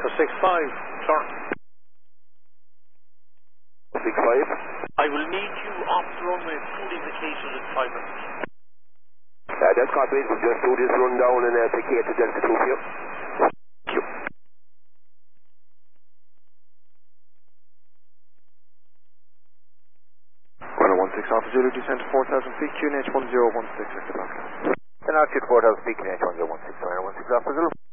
So 6-5, turn. 6-5. I will meet you off the runway, full indication in 5 minutes. That's copied. We'll just do this rundown and take care to Delta 2 for you. Thank you. 1016 Alpha Zulu, descend to 4,000 feet, QNH 1016 at the back. Then altitude 4,000 feet, QNH 1016, 1016 Alpha Zulu.